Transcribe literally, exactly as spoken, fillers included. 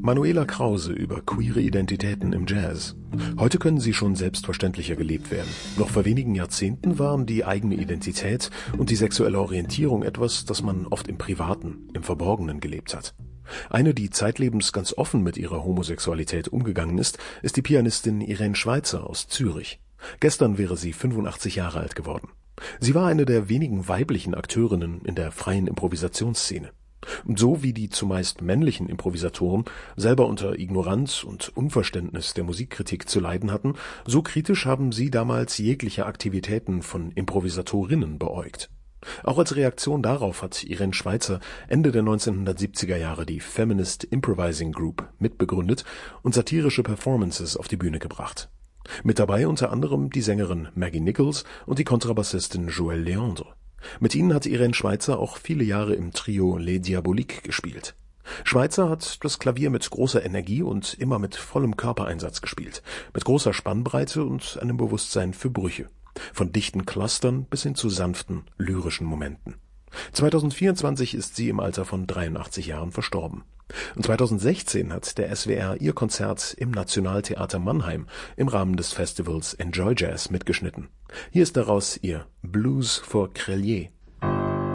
Manuela Krause über queere Identitäten im Jazz. Heute können sie schon selbstverständlicher gelebt werden. Noch vor wenigen Jahrzehnten waren die eigene Identität und die sexuelle Orientierung etwas, das man oft im Privaten, im Verborgenen gelebt hat. Eine, die zeitlebens ganz offen mit ihrer Homosexualität umgegangen ist, ist die Pianistin Irene Schweizer aus Zürich. Gestern wäre sie fünfundachtzig Jahre alt geworden. Sie war eine der wenigen weiblichen Akteurinnen in der freien Improvisationsszene. So wie die zumeist männlichen Improvisatoren selber unter Ignoranz und Unverständnis der Musikkritik zu leiden hatten, so kritisch haben sie damals jegliche Aktivitäten von Improvisatorinnen beäugt. Auch als Reaktion darauf hat Irene Schweizer Ende der neunzehnhundertsiebziger Jahre die Feminist Improvising Group mitbegründet und satirische Performances auf die Bühne gebracht. Mit dabei unter anderem die Sängerin Maggie Nichols und die Kontrabassistin Joëlle Leandre. Mit ihnen hat Irene Schweizer auch viele Jahre im Trio Les Diaboliques gespielt. Schweizer hat das Klavier mit großer Energie und immer mit vollem Körpereinsatz gespielt, mit großer Spannbreite und einem Bewusstsein für Brüche, von dichten Clustern bis hin zu sanften, lyrischen Momenten. zweitausendvierundzwanzig ist sie im Alter von dreiundachtzig Jahren verstorben. Und zweitausendsechzehn hat der S W R ihr Konzert im Nationaltheater Mannheim im Rahmen des Festivals Enjoy Jazz mitgeschnitten. Hier ist daraus ihr Blues for Crelier.